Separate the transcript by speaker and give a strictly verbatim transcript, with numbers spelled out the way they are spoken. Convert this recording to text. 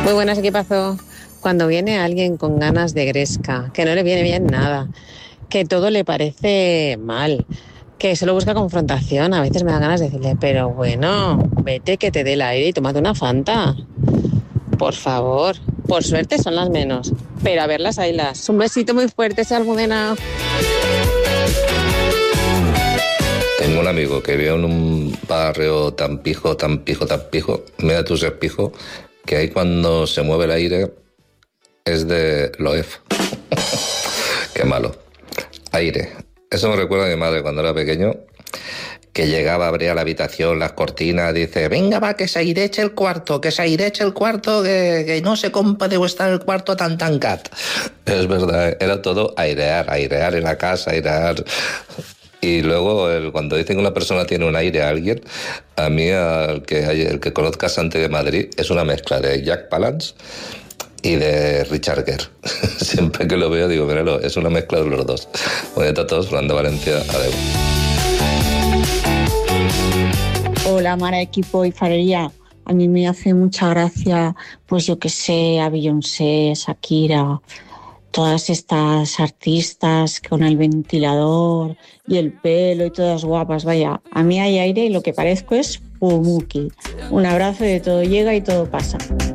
Speaker 1: Muy buenas, equipazo. Cuando viene alguien con ganas de gresca, que no le viene bien nada, que todo le parece mal, que solo busca confrontación, a veces me da ganas de decirle, pero bueno, vete que te dé el aire y tómate una Fanta. Por favor, por suerte son las menos, pero a verlas, haylas. Un besito muy fuerte, esa Almudena.
Speaker 2: Tengo un amigo que vive en un barrio tan pijo, tan pijo, tan pijo, mira tú ser pijo, que ahí cuando se mueve el aire es de Loef. Qué malo. Aire. Eso me recuerda a mi madre cuando era pequeño, que llegaba, abría la habitación, las cortinas, dice, venga va, que se aireche el cuarto, que se aireche el cuarto, que, que no se compa de estar el cuarto tan tan cat. Es verdad, era todo airear, airear en la casa, airear. Y luego, el, cuando dicen que una persona tiene un aire a alguien, a mí, el que, el que conozca Santi de Madrid, es una mezcla de Jack Palance y de Richard Gere. Siempre que lo veo digo, míralo, es una mezcla de los dos. Bonita a todos, Fernando Valencia, adeu.
Speaker 3: Hola, Mara, equipo y farería. A mí me hace mucha gracia, pues yo que sé, a Beyoncé, Shakira, todas estas artistas con el ventilador y el pelo y todas guapas. Vaya, a mí hay aire y lo que parezco es Pumuki. Un abrazo, de todo llega y todo pasa.